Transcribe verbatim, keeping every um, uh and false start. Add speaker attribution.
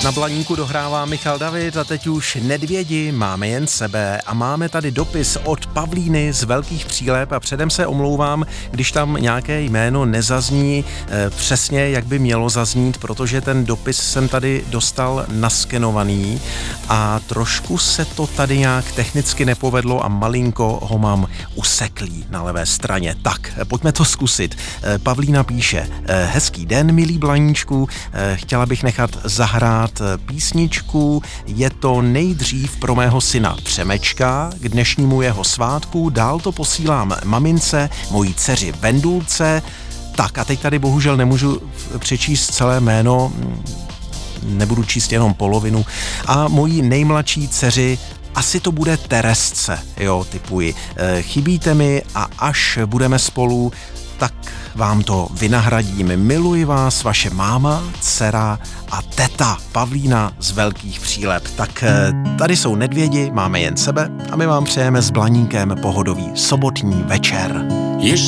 Speaker 1: Na Blaníku dohrává Michal David a teď už nedvědi, máme jen sebe a máme tady dopis od Pavlíny z Velkých Přílep a předem se omlouvám, když tam nějaké jméno nezazní e, přesně, jak by mělo zaznít, protože ten dopis jsem tady dostal naskenovaný a trošku se to tady nějak technicky nepovedlo a malinko ho mám useklý na levé straně. Tak, pojďme to zkusit. E, Pavlína píše, e, hezký den, milý Blaníčku, e, chtěla bych nechat zahrát písničku, je to nejdřív pro mého syna Přemečka k dnešnímu jeho svátku, dál to posílám mamince, mojí dceři Vendulce. Tak a teď tady bohužel nemůžu přečíst celé jméno, nebudu číst jenom polovinu, a mojí nejmladší dceři, asi to bude Teresce, jo, tipuji. Chybíte mi a až budeme spolu, tak vám to vynahradím. Miluji vás, vaše máma, dcera a teta Pavlína z Velkých Přílep. Tak tady jsou nedvědi, máme jen sebe a my vám přejeme s Blaníkem pohodový sobotní večer.